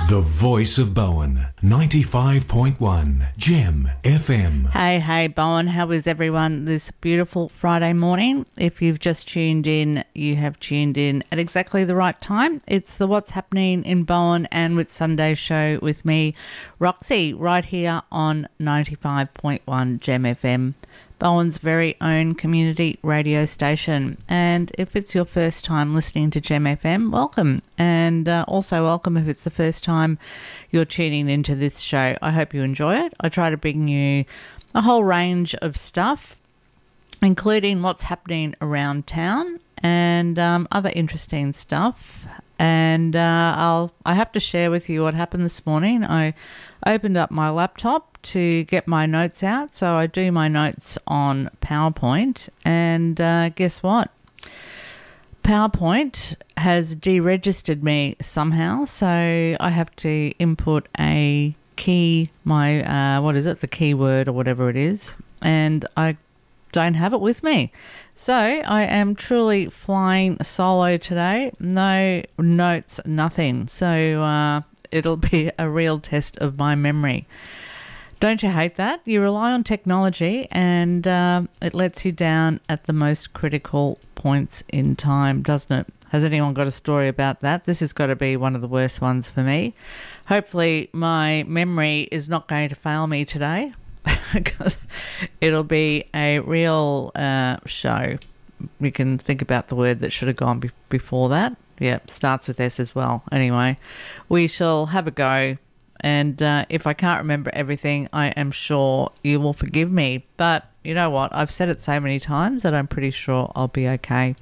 The voice of Bowen, 95.1 Gem FM. Hey, Bowen, how is everyone this beautiful Friday morning? If you've just tuned in, you have tuned in at exactly the right time. It's the What's Happening in Bowen and Whitsunday show with me, Roxy, right here on 95.1 Gem FM, Bowen's very own community radio station. And if it's your first time listening to Gem FM, welcome. And also welcome if it's the first time you're tuning into this show. I hope you enjoy it. I try to bring you a whole range of stuff, including what's happening around town and other interesting stuff. And I have to share with you what happened this morning. I opened up my laptop to get my notes out. So I do my notes on PowerPoint. And guess what? PowerPoint has deregistered me somehow. So I have to input a key, the keyword or whatever it is. And I don't have it with me. So I am truly flying solo today. No notes, nothing. So it'll be a real test of my memory. Don't you hate that? You rely on technology and it lets you down at the most critical points in time, doesn't it? Has anyone got a story about that? This has got to be one of the worst ones for me. Hopefully my memory is not going to fail me today because it'll be a real show. We can think about the word that should have gone before that. Yeah, starts with S as well. Anyway, we shall have a go. And if I can't remember everything, I am sure you will forgive me. But you know what? I've said it so many times that I'm pretty sure I'll be okay.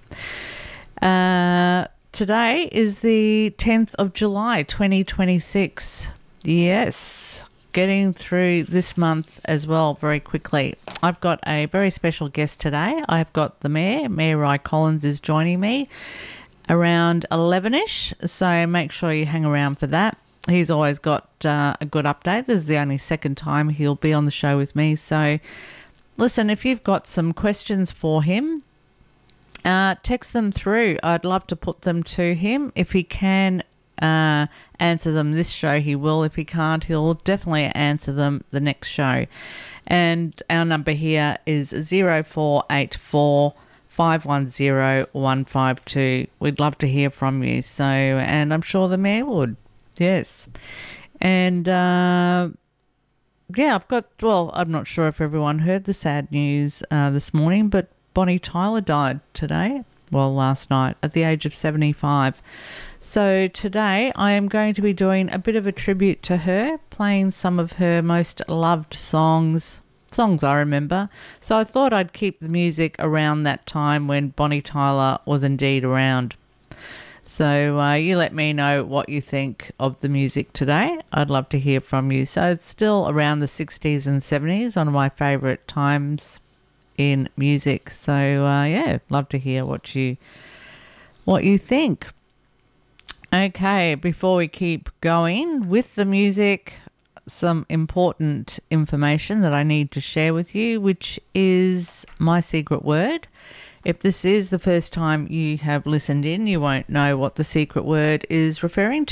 Today is the 10th of July, 2026. Yes, getting through this month as well very quickly. I've got a very special guest today. I've got the Mayor Ry Collins is joining me around 11ish. So make sure you hang around for that. He's always got a good update. This is the only second time he'll be on the show with me. So listen, if you've got some questions for him, text them through. I'd love to put them to him. If he can answer them this show, he will. If he can't, he'll definitely answer them the next show. And our number here is 0484 510 152. We'd love to hear from you. So, and I'm sure the Mayor would. Yes. And, I'm not sure if everyone heard the sad news this morning, but Bonnie Tyler died last night at the age of 75. So today I am going to be doing a bit of a tribute to her, playing some of her most loved songs I remember. So I thought I'd keep the music around that time when Bonnie Tyler was indeed around. So you let me know what you think of the music today. I'd love to hear from you. So it's still around the 60s and 70s, one of my favourite times in music. So, love to hear what you think. Okay, before we keep going with the music, some important information that I need to share with you, which is my secret word. If this is the first time you have listened in, you won't know what the secret word is referring